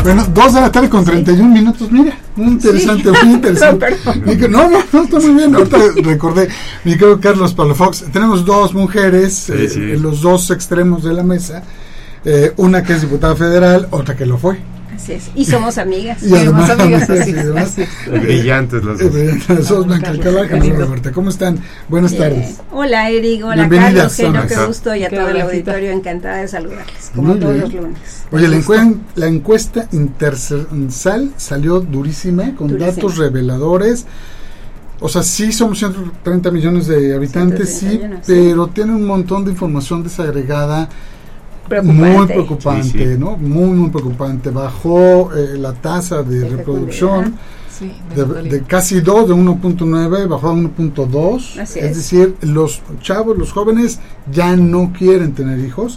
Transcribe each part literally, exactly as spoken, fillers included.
Bueno, dos de la tarde con treinta y un minutos, mira, muy interesante, sí. muy interesante. No, no, no, está muy bien. Ahorita recordé, mi querido Carlos Palafox, tenemos dos mujeres sí, eh, sí. en los dos extremos de la mesa, eh, una que es diputada federal, otra que lo fue. Así es, y somos amigas. Y además, amigas, así, y además brillantes los dos. Sos Blanca Alcalá, Roberta, ¿cómo están? Buenas Bien. tardes. Hola Eric, hola Carlos, Geno, qué gusto, y a todo el auditorio, encantada de saludarles, como Muy todos bien. los lunes. Oye, la, encuen, la encuesta intercensal salió durísima, con durísima. datos reveladores. O sea, sí somos ciento treinta millones de habitantes, sí, millones, pero sí. tiene un montón de información desagregada. Preocupante. Muy preocupante, sí, sí. ¿no? Muy, muy preocupante. Bajó eh, la tasa de, de reproducción sí, de, de, de casi dos, de uno punto nueve, bajó a uno punto dos. Es, es decir, los chavos, los jóvenes ya no quieren tener hijos.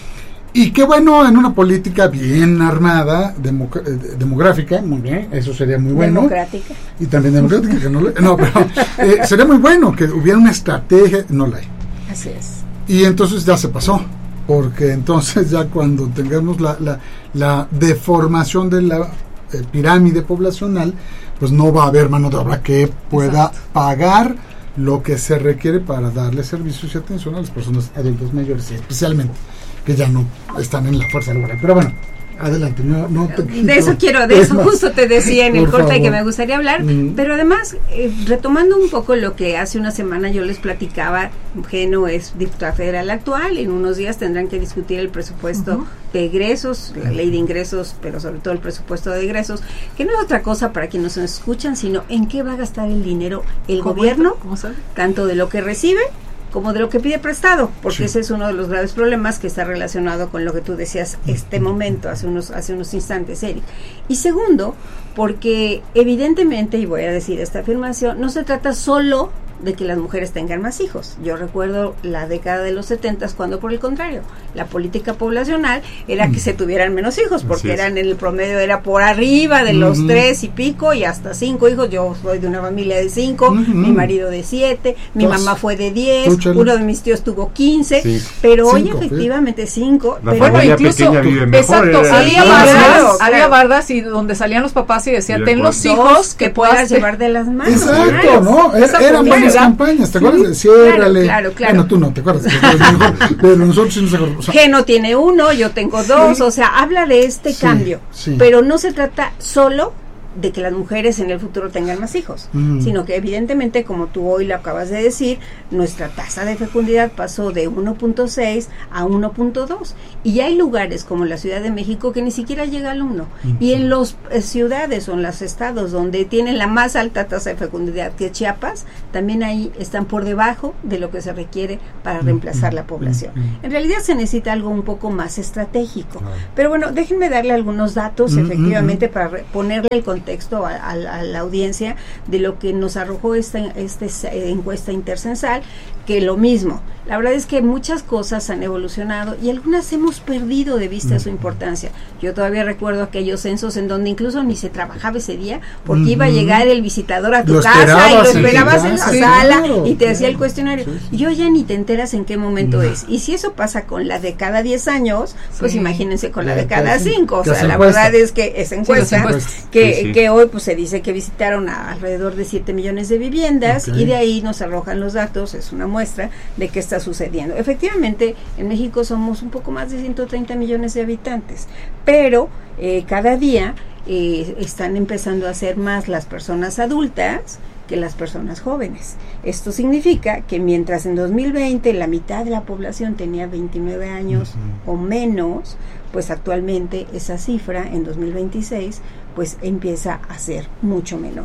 Y qué bueno en una política bien armada, democ- eh, demográfica, muy bien, eso sería muy bueno. Democrática. Y también democrática, que no, le, no pero eh, sería muy bueno que hubiera una estrategia, no la hay. Así es. Y entonces ya se pasó. Porque entonces ya cuando tengamos la, la, la deformación de la eh, pirámide poblacional, pues no va a haber mano de obra que pueda Exacto. pagar lo que se requiere para darle servicios y atención a las personas adultas mayores, especialmente que ya no están en la fuerza laboral. Pero bueno, adelante, no, no te quito. De eso quiero, de eso más. justo te decía en el corte que me gustaría hablar, mm. pero además, eh, retomando un poco lo que hace una semana yo les platicaba, Geno es diputada federal actual, en unos días tendrán que discutir el presupuesto uh-huh. de egresos, la ley de ingresos, pero sobre todo el presupuesto de egresos, que no es otra cosa para quienes nos escuchan, sino en qué va a gastar el dinero el ¿Cómo gobierno, ¿Cómo sabe? tanto de lo que recibe como de lo que pide prestado, porque sí. ese es uno de los graves problemas que está relacionado con lo que tú decías este momento, hace unos, hace unos instantes, Eric. Y segundo, porque evidentemente, y voy a decir esta afirmación, no se trata solo de que las mujeres tengan más hijos. Yo recuerdo la década de los setentas, cuando por el contrario, la política poblacional era que se tuvieran menos hijos, porque eran en el promedio, era por arriba de los uh-huh. tres y pico y hasta cinco hijos. Yo soy de una familia de cinco, uh-huh. mi marido de siete, mi Dos. mamá fue de diez, Escúchale. uno de mis tíos tuvo quince, sí. pero hoy cinco, efectivamente cinco. La pero familia incluso, pequeña vive mejor. Exacto, era, había era, bardas, claro, había claro. bardas y donde salían los papás y decían, ten los Dos hijos que, que puedas llevar de las manos. Exacto, claro. ¿no? Era, eran buenas campañas, ¿te acuerdas? Sí, Ciérrale. Claro, claro. Bueno, tú no, ¿te acuerdas? Pero nosotros sí nos acordamos. O sea, Geno tiene uno, yo tengo dos, sí. o sea, habla de este sí, cambio, sí. pero no se trata solo de que las mujeres en el futuro tengan más hijos, mm. sino que evidentemente, como tú hoy lo acabas de decir, nuestra tasa de fecundidad pasó de uno punto seis a uno punto dos, y hay lugares como la Ciudad de México que ni siquiera llega al uno, mm. y en las eh, ciudades o en los estados donde tienen la más alta tasa de fecundidad, que es Chiapas, también ahí están por debajo de lo que se requiere para reemplazar mm. la población. Mm. En realidad se necesita algo un poco más estratégico, ah. pero bueno, déjenme darle algunos datos mm. efectivamente mm. para re- ponerle el contexto texto a, a, a la audiencia de lo que nos arrojó esta, esta encuesta intercensal, que lo mismo, la verdad es que muchas cosas han evolucionado y algunas hemos perdido de vista mm. su importancia. Yo todavía recuerdo aquellos censos en donde incluso ni se trabajaba ese día, porque mm-hmm. iba a llegar el visitador a tu lo casa y lo esperabas en, en la sí, sala claro, y te hacía claro. el cuestionario. Sí, sí. Yo ya ni te enteras en qué momento no. es. Y si eso pasa con la de cada diez años, pues sí. imagínense con la, la de cada cinco. O sea, la verdad es que esa encuesta, sí, que, sí, sí. que hoy pues se dice que visitaron a alrededor de siete millones de viviendas, okay. y de ahí nos arrojan los datos, es una muestra de qué está sucediendo. Efectivamente, en México somos un poco más de ciento treinta millones de habitantes, pero eh, cada día eh, están empezando a ser más las personas adultas que las personas jóvenes. Esto significa que mientras en dos mil veinte la mitad de la población tenía veintinueve años uh-huh. o menos, pues actualmente esa cifra en dos mil veintiséis pues empieza a ser mucho menor.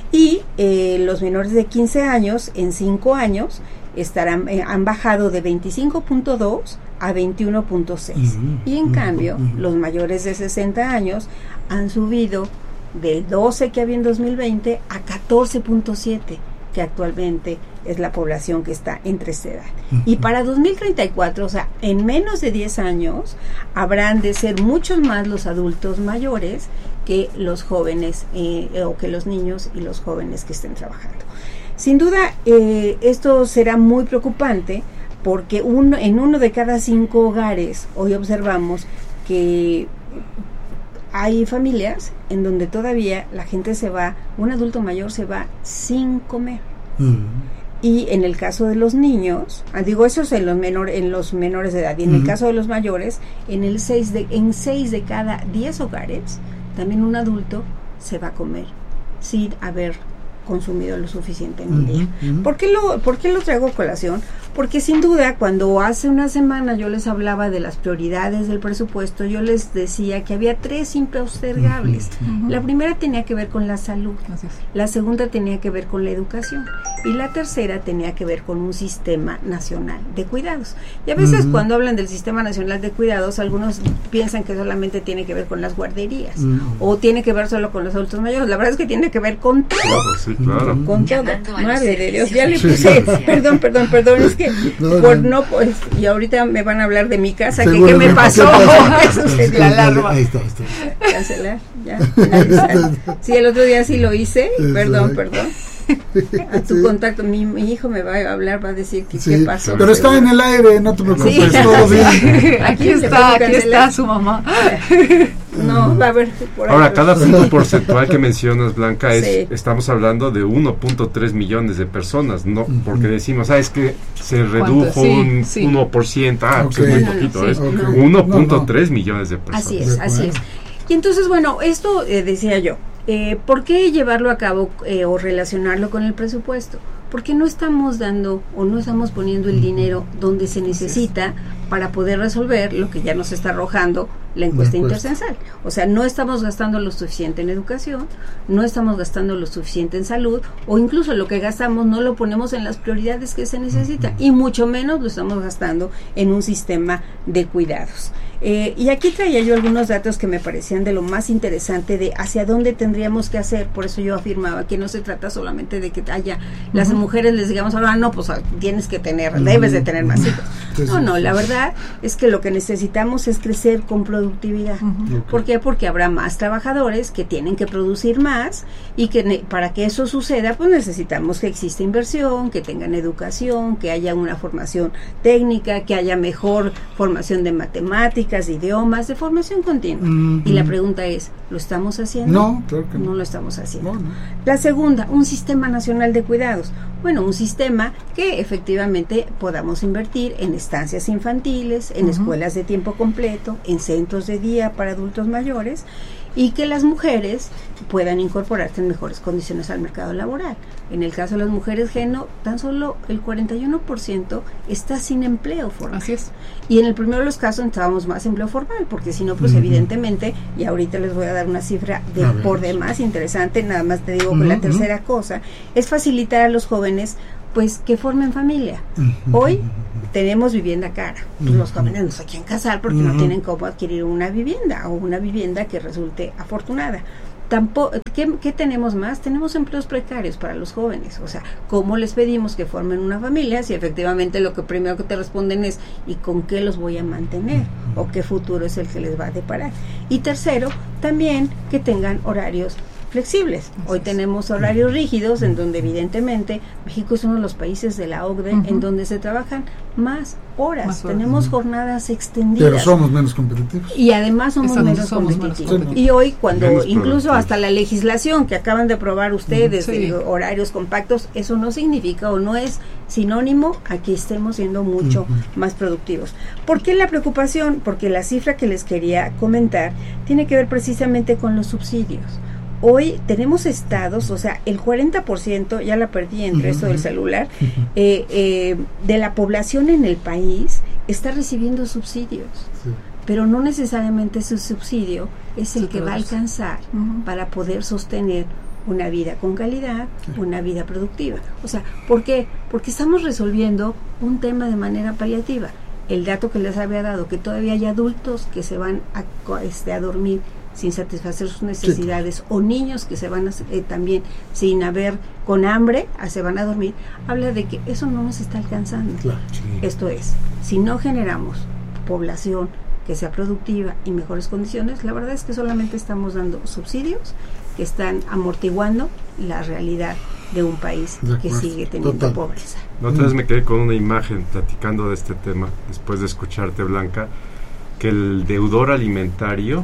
Y eh, los menores de quince años en cinco años estarán eh, han bajado de veinticinco punto dos a veintiuno punto seis. Uh-huh. Y en uh-huh. cambio, uh-huh. los mayores de sesenta años han subido del doce que había en dos mil veinte a catorce punto siete, que actualmente es la población que está entre esta edad. Uh-huh. Y para dos mil treinta y cuatro, o sea, en menos de diez años, habrán de ser muchos más los adultos mayores que los jóvenes, eh, o que los niños y los jóvenes que estén trabajando. Sin duda, eh, esto será muy preocupante, porque uno, en uno de cada cinco hogares, hoy observamos que hay familias en donde todavía la gente se va, un adulto mayor se va sin comer. Mm. Y en el caso de los niños, ah, digo eso es en los menor, en los menores de edad, y en mm. el caso de los mayores, en el seis de en seis de cada diez hogares, también un adulto se va a comer sin haber consumido lo suficiente en un día. Uh-huh. ¿Por qué lo, por qué lo traigo a colación? Porque sin duda, cuando hace una semana yo les hablaba de las prioridades del presupuesto, yo les decía que había tres impostergables. Uh-huh. La primera tenía que ver con la salud, la segunda tenía que ver con la educación y la tercera tenía que ver con un sistema nacional de cuidados. Y a veces uh-huh. cuando hablan del sistema nacional de cuidados, algunos piensan que solamente tiene que ver con las guarderías uh-huh. o tiene que ver solo con los adultos mayores. La verdad es que tiene que ver con todo. Claro, sí, claro. Con todo. Madre de Dios, ya le puse, perdón, perdón, perdón, es que no, por no, pues, y ahorita me van a hablar de mi casa, que qué me pasó. Eso sería la alarma. Ahí está, ahí está. Cancelar, ya, finalizar. Sí, el otro día sí lo hice, perdón, perdón. A tu sí. contacto, mi, mi hijo me va a hablar, va a decir que sí. qué pasó. Pero está en el aire, no te preocupes, sí. todo bien. Aquí está, aquí está su mamá. No, va a haber. Por Ahora, cada punto porcentual que mencionas, Blanca, es sí. estamos hablando de uno punto tres millones de personas, no uh-huh. porque decimos, ah, es que se redujo sí, un sí. uno por ciento, ah, okay. pues es muy no, poquito, no, sí, es okay. uno punto tres no, no. millones de personas. Así es, así es. Y entonces, bueno, esto eh, decía yo, eh, ¿por qué llevarlo a cabo eh, o relacionarlo con el presupuesto? Porque no estamos dando o no estamos poniendo el dinero donde se necesita para poder resolver lo que ya nos está arrojando la encuesta intercensal. O sea, no estamos gastando lo suficiente en educación, no estamos gastando lo suficiente en salud, o incluso lo que gastamos no lo ponemos en las prioridades que se necesitan, y mucho menos lo estamos gastando en un sistema de cuidados. Eh, y aquí traía yo algunos datos que me parecían de lo más interesante de hacia dónde tendríamos que hacer. Por eso yo afirmaba que no se trata solamente de que haya uh-huh. las mujeres les digamos ahora no, pues tienes que tener, uh-huh. debes de tener más hijos. Sí, no, no, la verdad es que lo que necesitamos es crecer con productividad. Uh-huh. Okay. ¿Por qué? Porque habrá más trabajadores que tienen que producir más y que ne- para que eso suceda, pues necesitamos que exista inversión, que tengan educación, que haya una formación técnica, que haya mejor formación de matemáticas, de idiomas, de formación continua. Uh-huh. Y la pregunta es, ¿lo estamos haciendo? No, claro que no. No lo estamos haciendo. No, no. La segunda, un sistema nacional de cuidados. Bueno, un sistema que efectivamente podamos invertir en estancias infantiles, en uh-huh. escuelas de tiempo completo, en centros de día para adultos mayores, y que las mujeres puedan incorporarse en mejores condiciones al mercado laboral. En el caso de las mujeres género, tan solo el cuarenta y uno por ciento está sin empleo formal. Así es. Y en el primero de los casos necesitábamos más empleo formal, porque si no, pues uh-huh. evidentemente, y ahorita les voy a dar una cifra de a por ver. demás interesante, nada más te digo uh-huh. que la tercera cosa es facilitar a los jóvenes pues que formen familia. Uh-huh. Hoy tenemos vivienda cara. Pues uh-huh. los jóvenes no se quieren casar porque uh-huh. no tienen cómo adquirir una vivienda o una vivienda que resulte afortunada. Tampoco, ¿qué, ¿Qué tenemos más? Tenemos empleos precarios para los jóvenes. O sea, ¿cómo les pedimos que formen una familia si efectivamente lo que primero que te responden es ¿y con qué los voy a mantener? ¿O qué futuro es el que les va a deparar? Y tercero, también que tengan horarios flexibles. Hoy tenemos horarios rígidos en donde evidentemente México es uno de los países de la O C D E uh-huh. en donde se trabajan más horas, más horas. Tenemos uh-huh. jornadas extendidas. Pero somos menos competitivos. Y además somos, menos, somos competitivos. menos competitivos. Y hoy cuando menos incluso hasta la legislación que acaban de aprobar ustedes uh-huh. sí. de horarios compactos, eso no significa o no es sinónimo a que estemos siendo mucho uh-huh. más productivos. ¿Por qué la preocupación? Porque la cifra que les quería comentar tiene que ver precisamente con los subsidios. Hoy tenemos estados, o sea, el cuarenta por ciento, ya la perdí entre uh-huh. esto del celular, uh-huh. eh, eh, de la población en el país está recibiendo subsidios, sí. pero no necesariamente ese subsidio es el sí, que va a alcanzar uh-huh. para poder sostener una vida con calidad, sí. una vida productiva. O sea, ¿por qué? Porque estamos resolviendo un tema de manera paliativa. El dato que les había dado, que todavía hay adultos que se van a, este, a dormir sin satisfacer sus necesidades, sí. o niños que se van a, eh, también sin haber, con hambre, a, se van a dormir, habla de que eso no nos está alcanzando. Claro, sí. Esto es, si no generamos población que sea productiva y mejores condiciones, la verdad es que solamente estamos dando subsidios que están amortiguando la realidad de un país que sigue teniendo Total. pobreza. La otra vez me quedé con una imagen platicando de este tema, después de escucharte, Blanca, que el deudor alimentario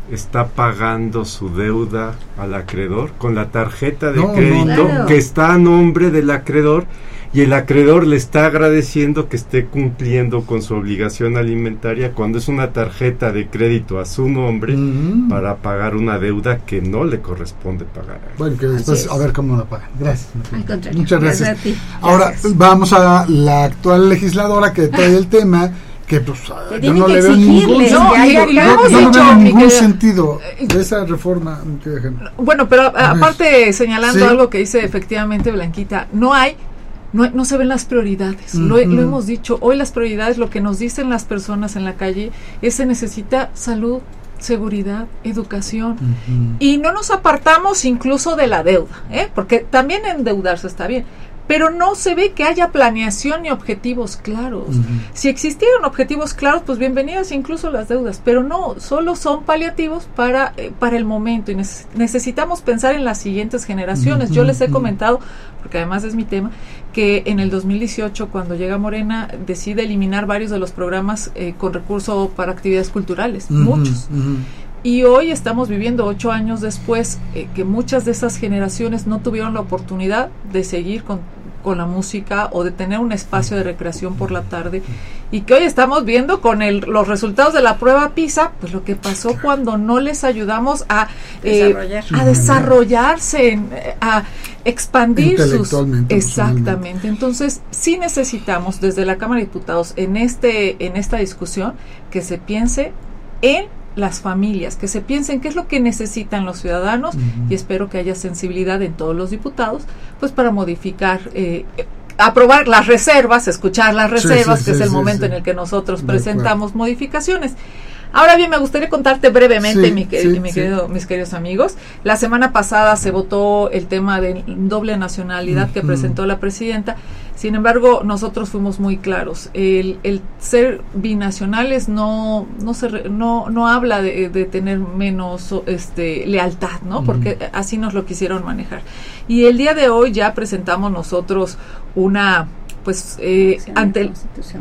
está pagando su deuda al acreedor con la tarjeta de no, crédito no, claro. que está a nombre del acreedor, y el acreedor le está agradeciendo que esté cumpliendo con su obligación alimentaria cuando es una tarjeta de crédito a su nombre mm. para pagar una deuda que no le corresponde pagar. Bueno, que después a ver cómo la pagan. Gracias. Muchas gracias. gracias a ti. Ahora Gracias. vamos a la actual legisladora que trae el tema, que pues que yo no le veo ningún, no, no, no, no veo ningún sentido de esa reforma. Bueno, pero aparte señalando sí. algo que dice efectivamente Blanquita, no hay No, no se ven las prioridades, uh-huh. lo, lo hemos dicho, hoy las prioridades, lo que nos dicen las personas en la calle, es se necesita salud, seguridad, educación, uh-huh. y no nos apartamos incluso de la deuda, ¿eh? Porque también endeudarse está bien, pero no se ve que haya planeación ni objetivos claros. Uh-huh. Si existieran objetivos claros, pues bienvenidas incluso las deudas, pero no, solo son paliativos para, eh, para el momento, y neces- necesitamos pensar en las siguientes generaciones. Uh-huh. Yo les he comentado, porque además es mi tema, que en el dos mil dieciocho, cuando llega Morena, decide eliminar varios de los programas eh, con recurso para actividades culturales, uh-huh, muchos. Uh-huh. Y hoy estamos viviendo ocho años después eh, que muchas de esas generaciones no tuvieron la oportunidad de seguir con, con la música o de tener un espacio de recreación por la tarde, y que hoy estamos viendo con el, los resultados de la prueba PISA, pues lo que pasó cuando no les ayudamos a, eh, Desarrollar. a desarrollarse, a expandir sus... Exactamente. Entonces, sí necesitamos desde la Cámara de Diputados en este en esta discusión que se piense en las familias, que se piensen qué es lo que necesitan los ciudadanos, uh-huh. y espero que haya sensibilidad en todos los diputados, pues para modificar, eh, aprobar las reservas, escuchar las reservas, sí, sí, que sí, es el sí, momento sí. en el que nosotros de presentamos acuerdo. modificaciones. Ahora bien, me gustaría contarte brevemente, sí, mi, que, sí, mi querido, sí. mis queridos amigos. La semana pasada se votó el tema de doble nacionalidad uh-huh. que presentó la presidenta. Sin embargo, nosotros fuimos muy claros. El, el ser binacionales no no se no no habla de, de tener menos este lealtad, ¿no? Uh-huh. Porque así nos lo quisieron manejar. Y el día de hoy ya presentamos nosotros una pues eh, ante el,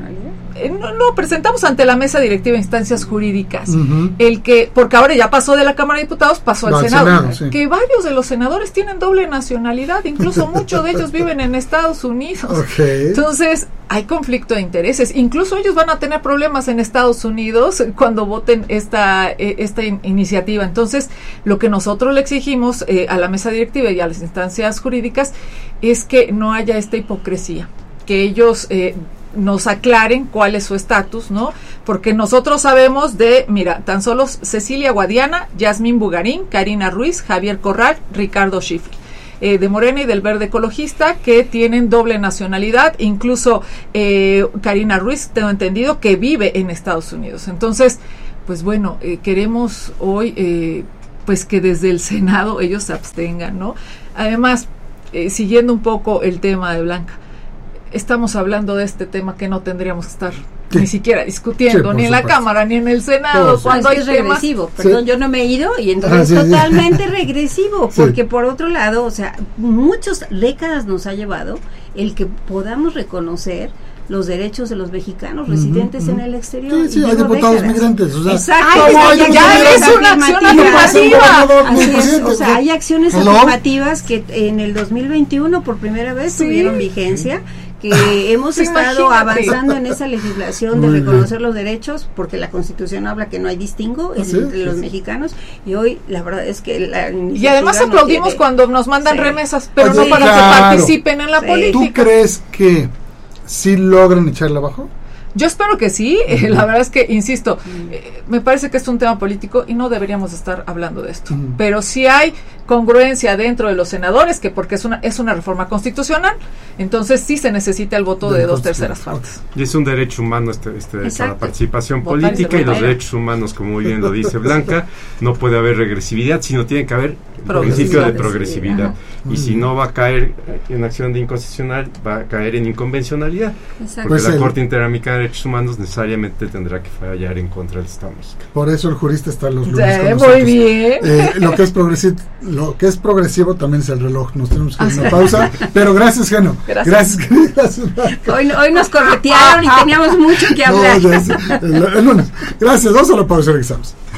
eh, no, no presentamos ante la mesa directiva de instancias jurídicas uh-huh. el que, porque ahora ya pasó de la Cámara de Diputados, pasó al, al Senado, Senado sí. que varios de los senadores tienen doble nacionalidad, incluso muchos de ellos viven en Estados Unidos, okay. Entonces hay conflicto de intereses, incluso ellos van a tener problemas en Estados Unidos cuando voten esta eh, esta in- iniciativa. Entonces lo que nosotros le exigimos eh, a la mesa directiva y a las instancias jurídicas es que no haya esta hipocresía, que ellos eh, nos aclaren cuál es su estatus, ¿no? Porque nosotros sabemos de, mira, tan solo Cecilia Guadiana, Yasmín Bugarín, Karina Ruiz, Javier Corral, Ricardo Schiffel, eh, de Morena y del Verde Ecologista, que tienen doble nacionalidad, incluso eh, Karina Ruiz, tengo entendido, que vive en Estados Unidos. Entonces, pues bueno, eh, queremos hoy, eh, pues que desde el Senado ellos se abstengan, ¿no? Además, eh, siguiendo un poco el tema de Blanca, estamos hablando de este tema que no tendríamos que estar sí. ni siquiera discutiendo, sí, ni en la supuesto. Cámara, ni en el Senado, sí, cuando sí. hay es temas... regresivo, perdón, sí. yo no me he ido, y entonces ah, sí, totalmente sí. regresivo, porque sí. por otro lado, o sea, muchas décadas nos ha llevado el que podamos reconocer los derechos de los mexicanos uh-huh, residentes uh-huh. en el exterior. Sí, sí, hay diputados décadas. migrantes. O sea, exacto. Ay, hay ya, ya es una acción afirmativa. Así es, o sea, hay acciones ¿Hello? afirmativas que en el dos mil veintiuno por primera vez sí. tuvieron vigencia, que hemos sí, estado imagínate. avanzando en esa legislación de Muy reconocer bien. los derechos, porque la Constitución habla que no hay distingo ¿Sí? entre sí, los sí. mexicanos, y hoy la verdad es que la y además aplaudimos no tiene, cuando nos mandan sí. remesas, pero Oye, no para claro. que participen en la sí. política. ¿Tú crees que sí logran echarla abajo? Yo espero que sí, eh, la verdad es que, insisto, eh, me parece que es un tema político y no deberíamos estar hablando de esto, uh-huh. pero si hay congruencia dentro de los senadores, que porque es una es una reforma constitucional, entonces sí se necesita el voto de, de dos terceras partes. Y es un derecho humano este, este derecho a la participación votar política, y los derechos humanos, como muy bien lo dice Blanca, no puede haber regresividad, sino tiene que haber principio de progresividad. Ajá. Y si no va a caer en acción de inconstitucional, va a caer en inconvencionalidad. Exacto. Porque pues la el, Corte Interamericana de Derechos Humanos necesariamente tendrá que fallar en contra del Estado mexicano. Por eso el jurista está los lunes sí, con nosotros. Muy bien. Eh, lo que es progresivo, lo que es progresivo también es el reloj. Nos tenemos que ir a una pausa. Pero gracias, Geno. Gracias. Gracias. gracias. Hoy, hoy nos corretearon y teníamos mucho que hablar. No, ya, el, el lunes. Gracias. Vamos a la pausa y regresamos.